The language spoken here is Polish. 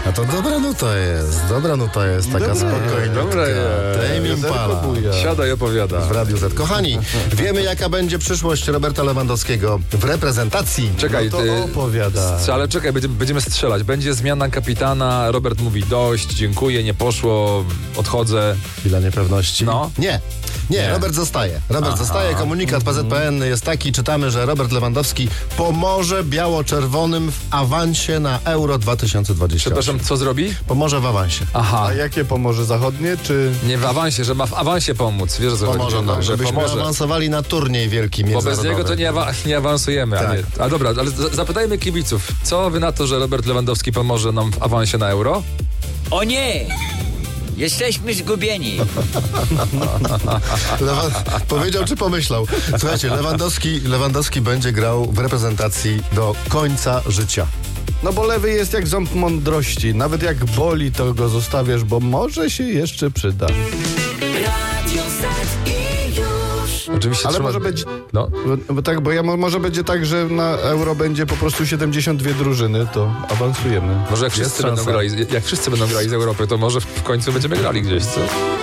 A to dobra nuta jest, taka spokojna. Dobra jest. Tame Impala. Siada i opowiada. W Radiu Z. Kochani, wiemy jaka będzie przyszłość Roberta Lewandowskiego w reprezentacji. Czekaj, No to opowiada. Ale czekaj, będziemy strzelać. Będzie zmiana kapitana, Robert mówi dość, dziękuję, nie poszło, odchodzę. Chwila niepewności. No. Nie, Robert zostaje. Zostaje. Komunikat PZPN jest taki, czytamy, że Robert Lewandowski pomoże biało-czerwonym w awansie na Euro 2020. Przepraszam, co zrobi? Pomoże w awansie. Aha. A jakie pomoże zachodnie, czy... Nie w awansie, że ma w awansie pomóc. Wiesz, o co Pomoże chodzi? nam, Że żebyśmy pomoże. awansowali na turniej wielki Bo międzynarodowy. bez niego to nie awansujemy. Tak. A dobra, ale zapytajmy kibiców. Co wy na to, że Robert Lewandowski pomoże nam w awansie na Euro? O nie! Jesteśmy zgubieni. Powiedział czy pomyślał? Słuchajcie, Lewandowski będzie grał w reprezentacji do końca życia. No bo lewy jest jak ząb mądrości. Nawet jak boli, to go zostawiasz, bo może się jeszcze przyda. Radio Z i już. Oczywiście Ale trzeba... może być... No. Może będzie tak, że na Euro będzie po prostu 72 drużyny, to awansujemy. Może jak wszyscy będą grali z Europy, to może w końcu będziemy grali gdzieś, co?